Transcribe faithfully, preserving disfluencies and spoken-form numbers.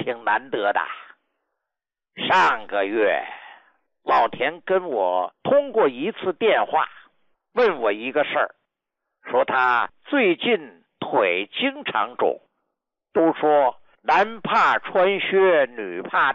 挺难得的。上个月老田跟我通过一次电话，问我一个事儿，说他最近腿经常肿，都说男怕穿靴，女怕